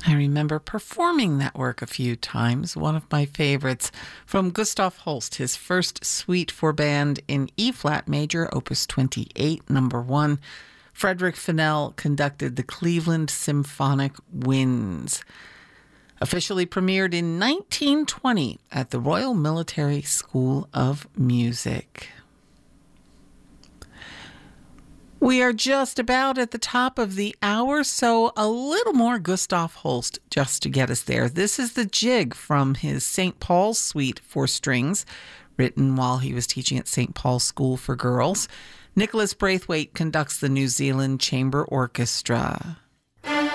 I remember performing that work a few times. One of my favorites from Gustav Holst, his first suite for band in E-flat major, Opus 28, number 1. Frederick Fennell conducted the Cleveland Symphonic Winds. Officially premiered in 1920 at the Royal Military School of Music. We are just about at the top of the hour, so a little more Gustav Holst just to get us there. This is the Jig from his St. Paul's Suite for Strings, written while he was teaching at St. Paul's School for Girls. Nicholas Braithwaite conducts the New Zealand Chamber Orchestra.